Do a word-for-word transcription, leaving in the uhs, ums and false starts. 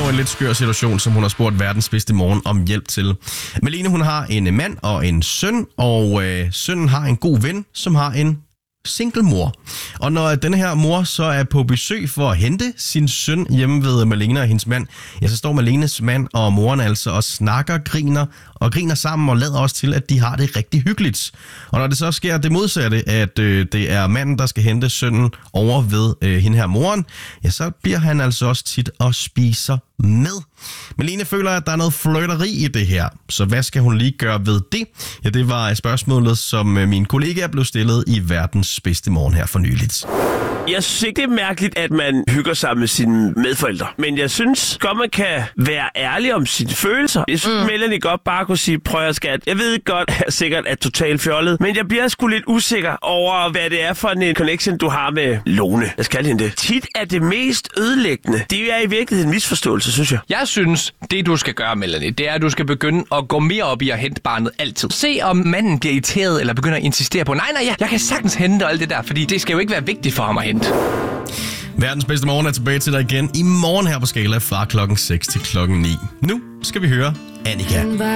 står i en lidt skør situation, som hun har spurgt verdens bedste morgen om hjælp til. Malene, hun har en mand og en søn, og øh, sønnen har en god ven, som har en single mor. Og når denne her mor så er på besøg for at hente sin søn hjemme ved Malene og hendes mand, ja, så står Malenes mand og moren altså og snakker, griner og griner sammen og lader også til, at de har det rigtig hyggeligt. Og når det så sker det modsatte, at øh, det er manden, der skal hente sønnen over ved øh, hende her moren, ja, så bliver han altså også tit og spiser med. Malene føler, at der er noget flirteri i det her, så hvad skal hun lige gøre ved det? Ja, det var spørgsmålet, som min kollega blev stillet i verdens bedste morgen her for nyligt. Jeg synes ikke, det er mærkeligt, at man hygger sig med sine medforældre. Men jeg synes godt, man kan være ærlig om sine følelser. Jeg synes, mm. Melanie godt bare kunne sige, prøv at skat. Jeg ved godt, at jeg sikkert er totalt fjollet. Men jeg bliver sgu lidt usikker over, hvad det er for en connection, du har med Lone. Jeg skal kalde hende det. Tit er det mest ødelæggende. Det er i virkeligheden en misforståelse, synes jeg. Jeg synes, det du skal gøre, Melanie, det er, at du skal begynde at gå mere op i at hente barnet altid. Se om manden bliver irriteret eller begynder at insistere på, nej, nej, ja, jeg kan sagtens hente og alt det der, fordi det skal jo ikke være vigtigt for ham at hente. Verdens bedste morgen er tilbage til dig igen i morgen her på Skala fra klokken seks til klokken ni. Nu skal vi høre Annika.